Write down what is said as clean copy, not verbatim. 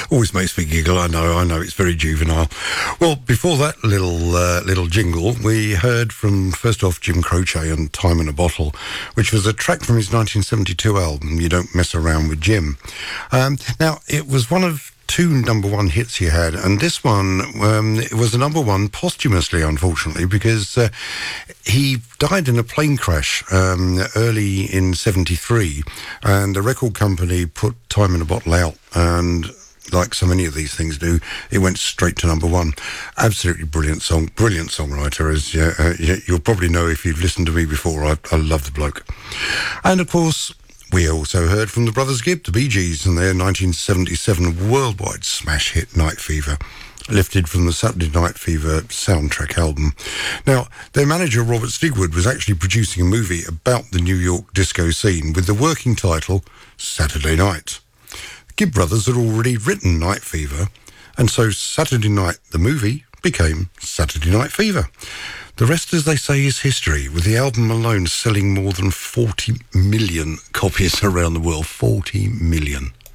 Always makes me giggle. I know, it's very juvenile. Well, before that little jingle, we heard from, first off, Jim Croce and Time in a Bottle, which was a track from his 1972 album, You Don't Mess Around with Jim. Now, it was one of two number one hits he had, and this one it was a number one posthumously, unfortunately, because he died in a plane crash early in 73, and the record company put Time in a Bottle out, and like so many of these things do, it went straight to number one. Absolutely brilliant song, brilliant songwriter, as you'll probably know if you've listened to me before. I love the bloke. And of course, we also heard from the Brothers Gibb, the Bee Gees, and their 1977 worldwide smash hit Night Fever, lifted from the Saturday Night Fever soundtrack album. Now, their manager Robert Stigwood was actually producing a movie about the New York disco scene with the working title Saturday Night. The Gibb brothers had already written Night Fever, and so Saturday Night, the movie, became Saturday Night Fever. The rest, as they say, is history, with the album alone selling more than 40 million copies around the world. 40 million.